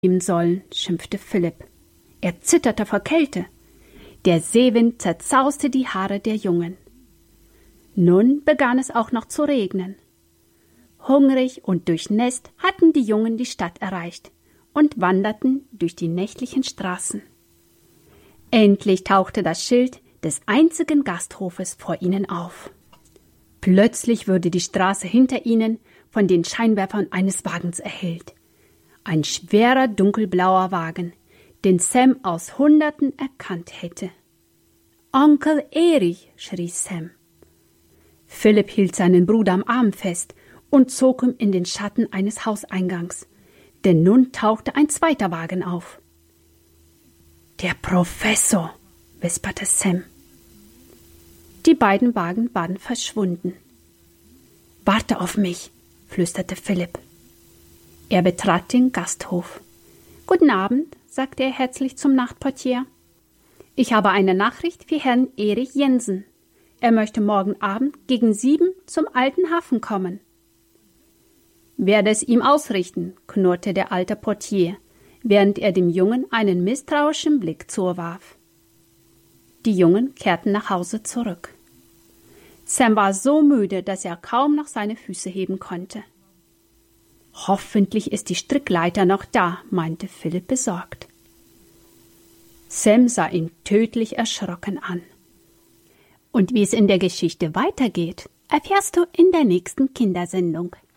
nehmen sollen, schimpfte Philipp. Er zitterte vor Kälte. Der Seewind zerzauste die Haare der Jungen. Nun begann es auch noch zu regnen. Hungrig und durchnässt hatten die Jungen die Stadt erreicht und wanderten durch die nächtlichen Straßen. Endlich tauchte das Schild des einzigen Gasthofes vor ihnen auf. Plötzlich wurde die Straße hinter ihnen von den Scheinwerfern eines Wagens erhellt. Ein schwerer, dunkelblauer Wagen, den Sam aus Hunderten erkannt hätte. »Onkel Erich«, schrie Sam. Philipp hielt seinen Bruder am Arm fest und zog ihn in den Schatten eines Hauseingangs, denn nun tauchte ein zweiter Wagen auf. »Der Professor«, wisperte Sam. Die beiden Wagen waren verschwunden. »Warte auf mich«, flüsterte Philipp. Er betrat den Gasthof. »Guten Abend«, sagte er herzlich zum Nachtportier. »Ich habe eine Nachricht für Herrn Erich Jensen. Er möchte morgen Abend gegen 7 zum Alten Hafen kommen.« »Werde es ihm ausrichten«, knurrte der alte Portier, während er dem Jungen einen misstrauischen Blick zuwarf. Die Jungen kehrten nach Hause zurück. Sam war so müde, dass er kaum noch seine Füße heben konnte. »Hoffentlich ist die Strickleiter noch da«, meinte Philipp besorgt. Sam sah ihn tödlich erschrocken an. Und wie es in der Geschichte weitergeht, erfährst du in der nächsten Kindersendung.